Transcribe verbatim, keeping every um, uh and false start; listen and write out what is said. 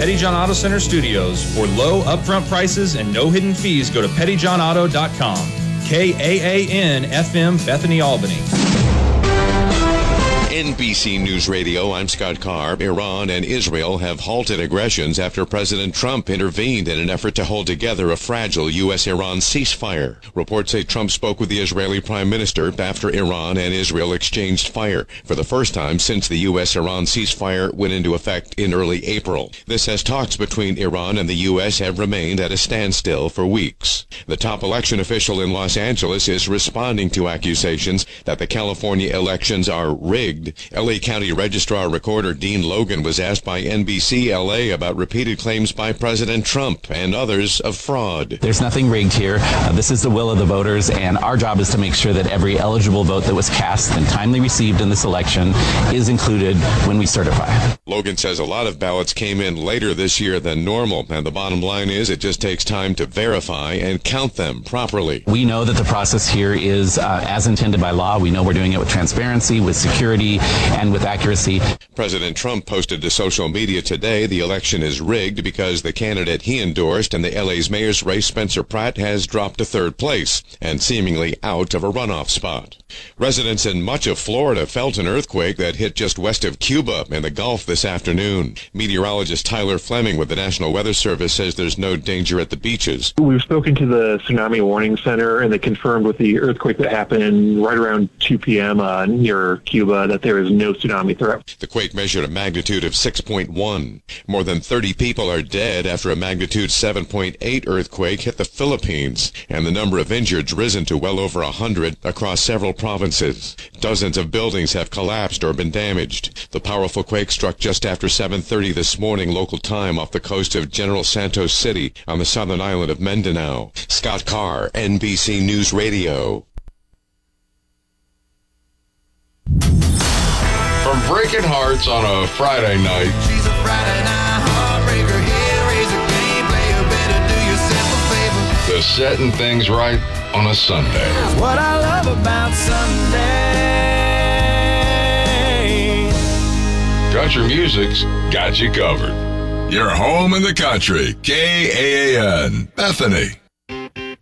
Petty John Auto Center Studios. For low upfront prices and no hidden fees, go to petty john auto dot com. K A A N F M, Bethany, Albany. N B C News Radio, I'm Scott Carr. Iran and Israel have halted aggressions after President Trump intervened in an effort to hold together a fragile U S Iran ceasefire. Reports say Trump spoke with the Israeli Prime Minister after Iran and Israel exchanged fire for the first time since the U S Iran ceasefire went into effect in early April. This as talks between Iran and the U S have remained at a standstill for weeks. The top election official in Los Angeles is responding to accusations that the California elections are rigged. L A County Registrar Recorder Dean Logan was asked by N B C L A about repeated claims by President Trump and others of fraud. There's nothing rigged here. Uh, this is the will of the voters, and our job is to make sure that every eligible vote that was cast and timely received in this election is included when we certify. Logan says a lot of ballots came in later this year than normal, and the bottom line is it just takes time to verify and count them properly. We know that the process here is uh, as intended by law. We know we're doing it with transparency, with security, and with accuracy. President Trump posted to social media today the election is rigged because the candidate he endorsed in the L A's mayor's race, Spencer Pratt, has dropped to third place and seemingly out of a runoff spot. Residents in much of Florida felt an earthquake that hit just west of Cuba in the Gulf this afternoon. Meteorologist Tyler Fleming with the National Weather Service says there's no danger at the beaches. We've spoken to the Tsunami Warning Center, and they confirmed with the earthquake that happened right around two p.m. Uh, near Cuba that there is no tsunami threat. The quake measured a magnitude of six point one. More than thirty people are dead after a magnitude seven point eight earthquake hit the Philippines, and the number of injured risen to well over one hundred across several provinces. Dozens of buildings have collapsed or been damaged. The powerful quake struck just after seven thirty this morning local time off the coast of General Santos City on the southern island of Mindanao. Scott Carr, N B C News Radio. From Breaking Hearts on a Friday night. She's a Friday night heartbreaker. Here is a game player. Better do yourself a favor. To setting things right on a Sunday. That's what I love about Sunday. Country music's got you covered. You're home in the country. K A A N, Bethany.